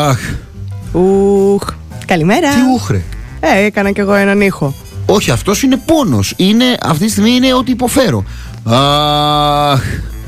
Αχ. Καλημέρα. Τι ούχρε. Έκανα κι εγώ έναν ήχο. Όχι, αυτός είναι πόνος. Αυτή τη στιγμή είναι ότι υποφέρω. Αχ.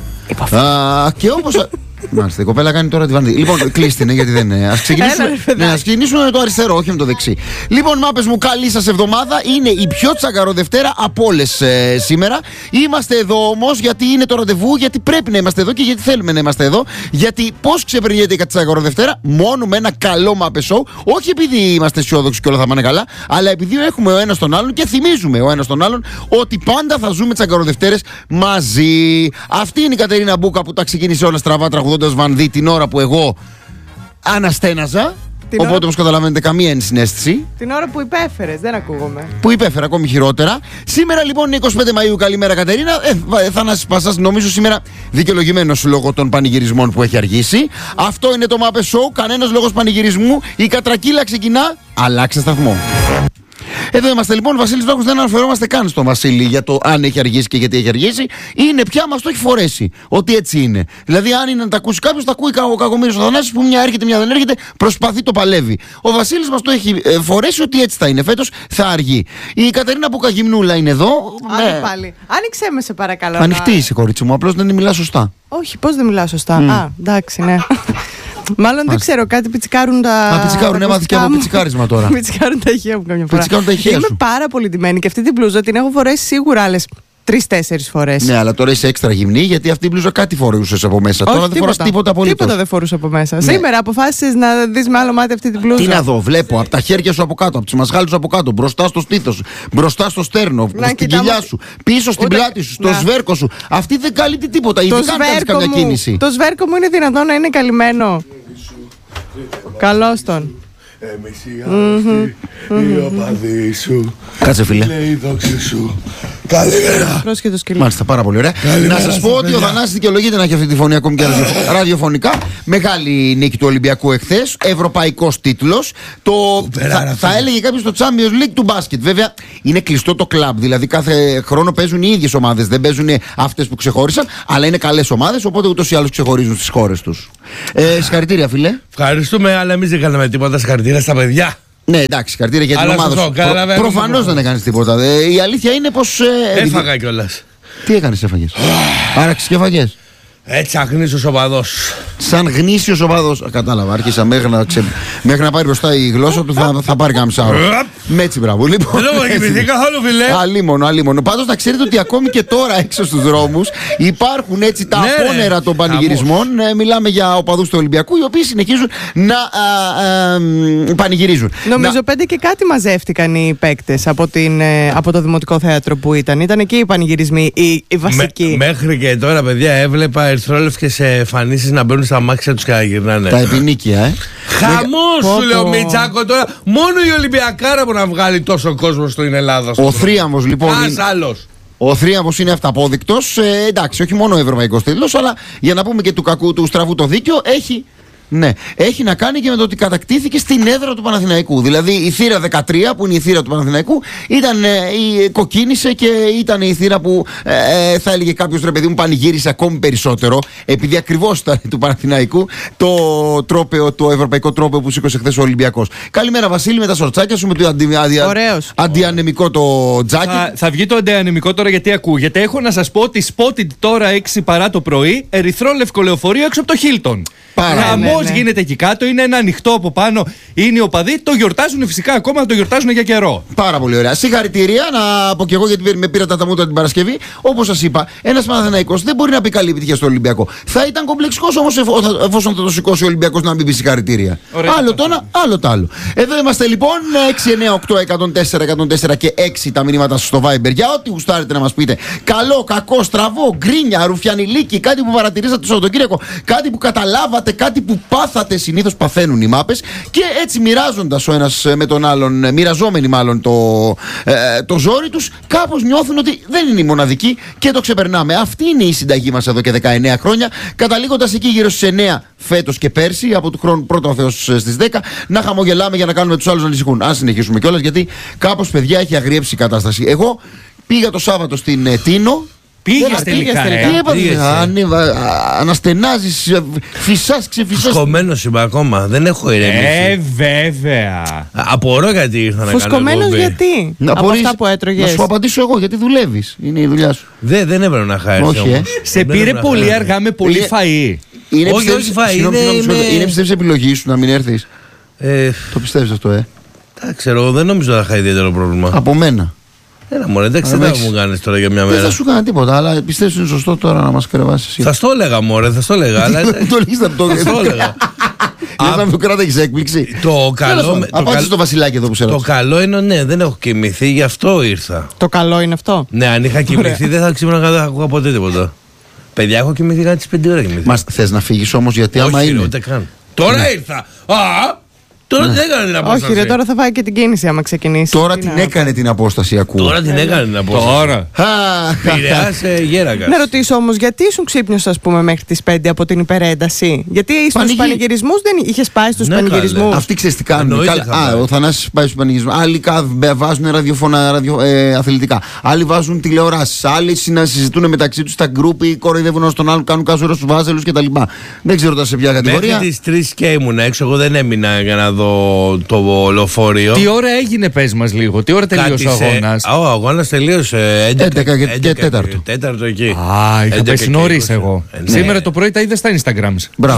Και όπως. Μάλιστα, η κοπέλα κάνει τώρα τη βανδί. Λοιπόν, κλείστε, ναι, γιατί δεν είναι. Ας ξεκινήσουμε με το αριστερό, όχι με το δεξί. Λοιπόν, μάπες μου, καλή σας εβδομάδα. Είναι η πιο τσαγκαρό Δευτέρα από όλες σήμερα. Είμαστε εδώ όμως γιατί είναι το ραντεβού, γιατί πρέπει να είμαστε εδώ και γιατί θέλουμε να είμαστε εδώ. Γιατί πώς ξεπερνιέται η τσαγκαρό Δευτέρα? Μόνο με ένα καλό μάπε show. Όχι επειδή είμαστε αισιόδοξοι και όλα θα πάνε καλά, αλλά επειδή έχουμε ο ένας τον άλλον και θυμίζουμε ο ένας τον άλλον ότι πάντα θα ζούμε τσαγκαρό Δευτέρες μαζί. Αυτή είναι η Κατερίνα Μπούκα που τα ξεκίνησε όλα στραβά τραγουδώντας Βανδί την ώρα που εγώ αναστέναζα. Οπότε όπως καταλαβαίνετε, καμία ενσυναίσθηση. Την ώρα που υπέφερες, δεν ακούγομαι. Που υπέφερα ακόμη χειρότερα. Σήμερα λοιπόν είναι 25 Μαΐου. Καλημέρα Κατερίνα. Θανάσης Πασάς, νομίζω σήμερα δικαιολογημένος λόγω των πανηγυρισμών που έχει αργήσει. Αυτό είναι το Μάπε Show. Κανένας λόγος πανηγυρισμού. Η κατρακύλα ξεκινά. Αλλάξε σταθμό. Εδώ είμαστε λοιπόν, Βασίλης Δόκος, δεν αναφερόμαστε καν στον Βασίλη για το αν έχει αργήσει και γιατί έχει αργήσει. Είναι πια, μας το έχει φορέσει. Ότι έτσι είναι. Δηλαδή, αν είναι να τα ακούσει κάποιος, τα ακούει ο κακομοίρης ο Θανάσης που μια έρχεται, μια δεν έρχεται, προσπαθεί, το παλεύει. Ο Βασίλης μας το έχει φορέσει ότι έτσι θα είναι. Φέτος θα αργεί. Η Κατερίνα Πουκαγυμνούλα είναι εδώ. Πάλι. Άνοιξέ με, σε παρακαλώ. Ανοιχτή είσαι, κορίτσι μου, απλώς δεν μιλάς σωστά. Όχι, πώς δεν μιλάω σωστά. Α, εντάξει, ναι. Μάλλον δεν ξέρω, κάτι πιτσικάρουν τα. Πιτσικάρουν, έμαθε και από πιτσικάρισμα τώρα. Πιτσικάρουν τα ηχεία μου καμιά φορά. Είμαι πάρα πολύ ντυμένη και αυτή την μπλούζα την έχω φορέσει σίγουρα άλλες 3-4 φορές. Ναι, αλλά τώρα είσαι έξτρα γυμνή γιατί αυτή η μπλούζα κάτι φορούσες από μέσα. Όχι, τώρα δεν φοράς τίποτα απολύτως. Τίποτα δεν φορούσα από μέσα. Ναι. Σήμερα αποφάσισες να δεις με άλλο μάτι αυτή την μπλούζα. Τι να δω, βλέπω από τα χέρια σου από κάτω, από τους μασχάλους από κάτω, μπροστά στο στήθος σου, μπροστά στο στέρνο, στην κοιλιά σου, πίσω στην πλάτη σου, στο σβέρκο σου. Αυτή δεν καλύπτει τίποτα. Ειδικά αν κάνεις καμιά κίνηση. Το σβέρκο μου είναι δυνατόν να είναι καλυμμένο? Καλώς τον. Εμείς οι άλλοι, οι οπαδοί σου. Κάτσε φίλε. Η δόξη σου. Καλημέρα. Πρόσχε το σκυλί. Μάλιστα, πάρα πολύ ωραία. Να σας πω ότι ο Θανάσης δικαιολογείται να έχει αυτή τη φωνή ακόμη και ραδιοφωνικά. Μεγάλη νίκη του Ολυμπιακού εχθές. Ευρωπαϊκός τίτλος. Θα έλεγε κάποιος το Champions League του μπάσκετ. Βέβαια είναι κλειστό το κλαμπ. Δηλαδή κάθε χρόνο παίζουν οι ίδιες ομάδες. Δεν παίζουν αυτές που ξεχώρισαν. Αλλά είναι καλές ομάδες. Οπότε ούτως ή άλλως ξεχωρίζουν στις χώρες τους. Συγχαρητήρια, φίλε. Ευχαριστούμε, αλλά εμείς δεν κάναμε τίποτα. Συγχαρητήρια στα παιδιά. Ναι, εντάξει, συγχαρητήρια για την ομάδα σου. Προφανώς δεν έκανες τίποτα. Η αλήθεια είναι πως. Έφαγα κιόλας. Τι έκανες, έφαγες? Άραξες και έφαγες. Έτσι, αγνήσιος οπαδός. Σαν γνήσιος οπαδός. Κατάλαβα, άρχισα μέχρι να πάρει μπροστά η γλώσσα του, θα πάρει κάνα μισάωρο. Με έτσι, μπράβο. Λοιπόν, δεν έχω κοιμηθεί καθόλου, φιλέ. Αλίμονο. Πάντως να ξέρετε ότι ακόμη και τώρα έξω στους δρόμους υπάρχουν έτσι τα απόνερα των πανηγυρισμών. Μιλάμε για οπαδούς του Ολυμπιακού, οι οποίοι συνεχίζουν να πανηγυρίζουν. Νομίζω 5 και κάτι μαζεύτηκαν οι παίκτες από το Δημοτικό Θέατρο που ήταν. Ήταν εκεί οι πανηγυρισμοί, οι βασικοί. Μέχρι και τώρα, παιδιά, έβλεπα ερυθρόλευκες εμφανίσεις να μπαίνουν στα αμάξια τους και να γυρνάνε. Τα επινίκια, Χαμός σου λέω, Μιτσάκο, τώρα. Μόνο η Ολυμπιακάρα που να βγάλει τόσο κόσμο στην Ελλάδα. Ο θρίαμβος λοιπόν. Άλλος. Ο θρίαμβος είναι αυταπόδεικτος. Εντάξει, όχι μόνο ο ευρωπαϊκός τίτλος, αλλά για να πούμε και του κακού, του στραβού το δίκιο, έχει να κάνει και με το ότι κατακτήθηκε στην έδρα του Παναθηναϊκού. Δηλαδή η θύρα 13, που είναι η θύρα του Παναθηναϊκού, κοκκίνησε και ήταν η θύρα που θα έλεγε κάποιος, ρε παιδί μου, πανηγύρισε ακόμη περισσότερο, επειδή ακριβώς ήταν του Παναθηναϊκού το ευρωπαϊκό τρόπαιο που σήκωσε χθες ο Ολυμπιακός. Καλημέρα, Βασίλη, με τα σορτσάκια σου, με το αντιανεμικό το τζάκι. Θα βγει το αντιανεμικό τώρα, γιατί ακούγεται. Έχω να σας πω ότι spotted τώρα 6 παρά το πρωί ερυθρόλευκο λεωφορείο έξω από το Χίλτον. Χαμός γίνεται εκεί κάτω, είναι ένα ανοιχτό από πάνω, είναι οι οπαδοί, το γιορτάζουν φυσικά ακόμα, το γιορτάζουν για καιρό. Πάρα πολύ ωραία. Συγχαρητήρια, να πω και εγώ, γιατί με πήρα τα μούτρα την Παρασκευή. Όπως σας είπα, ένας Παναθηναϊκός δεν μπορεί να πει καλή επιτυχία στο Ολυμπιακό. Θα ήταν κομπλεξικός όμως εφόσον θα το σηκώσει ο Ολυμπιακός να μην πει συγχαρητήρια. Άλλο το ένα, άλλο το άλλο. Εδώ είμαστε λοιπόν, 698-104-104 και 6 τα μηνύματα στο Viber για ό,τι γουστάρετε να μας πείτε. Καλό, κακό, στραβό, γκρίνια, ρουφιανιλίκι, κάτι που παρατηρήσατε το Σαββατοκύριακο, κάτι που καταλάβατε, κάτι που πάθατε. Συνήθως παθαίνουν οι μάπες και έτσι μοιράζοντας ο ένας με τον άλλον, μοιραζόμενοι μάλλον το ζόρι τους, κάπως νιώθουν ότι δεν είναι οι μοναδικοί και το ξεπερνάμε. Αυτή είναι η συνταγή μας εδώ και 19 χρόνια, καταλήγοντας εκεί γύρω στις 9 φέτος και πέρσι, από του χρόνου πρώτο ο Θεός στις 10, να χαμογελάμε για να κάνουμε τους άλλους να ανησυχούν. Αν συνεχίσουμε κιόλας, γιατί κάπως, παιδιά, έχει αγριέψει η κατάσταση. Εγώ πήγα το Σάββατο στην Τίνο. Πήγες τελικά. Τι έπαθες, αναστενάζεις, φυσάς, ξεφυσάς. Φουσκωμένος είμαι ακόμα, δεν έχω ηρεμήσει. Βέβαια. Απορώ γιατί ήρθα να κάνω. Φουσκωμένος γιατί? Από αυτά που έτρωγες. Να σου απαντήσω εγώ, γιατί δουλεύεις. Είναι η δουλειά σου. Δεν έπρεπε να χάρη. Όχι, Σε πήρε πολύ αργά με πολύ φαΐ. Όχι φαΐ. Είναι πιστεύεις επιλογή σου να μην έρθεις. Το πιστεύεις αυτό, Τα ξέρω, δεν νομίζω να θα είχα ιδιαίτερο πρόβλημα. Από μένα. Έλα μωρέ, εντάξει, δεν θα μου κάνεις τώρα για μια μέρα. Δεν θα σου κάνω τίποτα, αλλά πιστεύεις είναι σωστό τώρα να μας κρεβάσεις εσύ. Θα στο έλεγα μωρέ, θα στο έλεγα. Το λύσεις να το έλεγα. Λες να μου κράταγες έκπληξη. Το καλό. Απάντησε στο Βασιλάκι εδώ που σε Το καλό είναι, ναι, δεν έχω κοιμηθεί, γι' αυτό ήρθα. Το καλό είναι αυτό. Ναι, αν είχα κοιμηθεί δεν θα ξύπναγα, δεν θα ακούγα ποτέ τίποτα. Παιδιά, έχω κοιμηθεί κάτι στις 5 ώρα κοιμηθεί. Μας θες να φύγεις όμως, γιατί άμα είναι. Ούτε καν. Τώρα ήρθα. Τώρα δεν έκανε την απόσταση. Όχι, ρε, τώρα θα φάει και την κίνηση άμα ξεκινήσει. Τώρα την έκανε την απόσταση, ακούω. Τώρα την έκανε την απόσταση. Τώρα. Πειραιάς γέραγας. Να ρωτήσω όμως, γιατί ήσουν ξύπνιος, ας πούμε, μέχρι τις 5 από την υπερένταση? Γιατί στους πανηγυρισμούς δεν είχες πάει στους πανηγυρισμούς? Αυτοί ξέρεις τι κάνουν. Ο Θανάσης πάει στους πανηγυρισμούς. Άλλοι βάζουν ραδιοφώνα αθλητικά. Άλλοι βάζουν τηλεοράσεις. Άλλοι συζητούν μεταξύ τους στα γκρουπ ή κοροϊδεύουν ένας τον άλλον, κάνουν κάζορα στους βάζελους κτλ. Δεν ξέρω τώρα σε ποια κατηγορία. Μέχρι τις 3 και ήμουν έξω. Εγώ δεν έμεινα για να δω το λεωφορείο. Τι ώρα έγινε, πες μας λίγο? Τι ώρα τελείωσε ο αγώνας? Ο αγώνας τελείωσε 11 και 4. 4 εκεί. Είχα πέσει νωρίς εγώ. Σήμερα το πρωί τα είδα στα Instagram.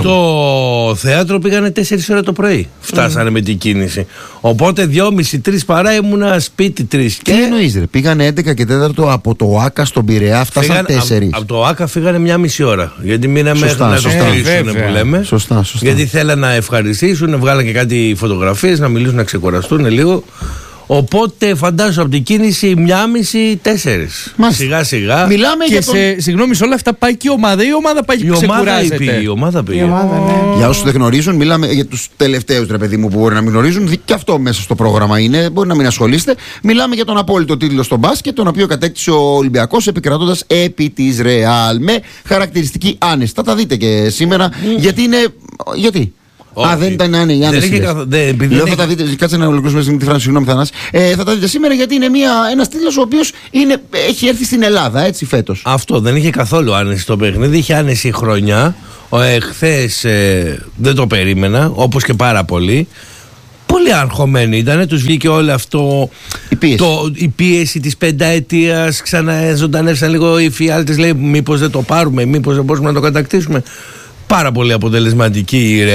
Στο θέατρο πήγανε 4 ώρα το πρωί. Φτάσανε με την κίνηση. Οπότε 2:30-3 παρά ήμουνα σπίτι 3. Τι εννοείς ρε? Πήγανε 11 και 4 από το ΆΚΑ στον Πειραιά, φτάσαν 4. Από το ΆΚΑ φύγανε 1,5 ώρα. Γιατί μείναμε μέχρι να το κλείσουν που λέμε. Σωστά. Γιατί θέλανε να ευχαριστήσουν, βγάλανε και κάτι φωτογραφίες, να μιλήσουν, να ξεκουραστούν λίγο. Οπότε φαντάζομαι από την κίνηση 1,5-4. Σιγά σιγά. Μιλάμε και συγγνώμη, σε όλα αυτά πάει και η ομάδα ή η ομάδα πάει και ξεκουράζεται? Η ομάδα πήγε. Για όσους δεν γνωρίζουν, μιλάμε για τους τελευταίους ρε παιδί μου που μπορεί να μην γνωρίζουν. Και αυτό μέσα στο πρόγραμμα είναι. Μπορεί να μην ασχολείστε. Μιλάμε για τον απόλυτο τίτλο στο μπάσκετ, τον οποίο κατέκτησε ο Ολυμπιακός επικρατώντας επί της Ρεάλ με χαρακτηριστική άνεση. Θα τα δείτε και σήμερα. Γιατί είναι. Γιατί? Δεν ήταν η άνεση. Λέω θα τα δείτε. Κάτσε να ολοκληρώσουμε τη φράση, συγγνώμη Θανάση. Θα τα δείτε σήμερα γιατί είναι ένας τίτλος ο οποίος έχει έρθει στην Ελλάδα έτσι φέτος. Αυτό δεν είχε καθόλου άνεση το παιχνίδι. Είχε άνεση χρονιά. Χθες δεν το περίμενα, όπως και πάρα πολύ. Πολύ αγχωμένοι ήταν, τους βγήκε όλο αυτό. Η πίεση της πενταετίας. Ξαναζωντανεύσαν λίγο οι φιάλτες. Λέει, μήπως δεν το πάρουμε, μήπως δεν μπορούμε να το κατακτήσουμε. Πάρα πολύ αποτελεσματική η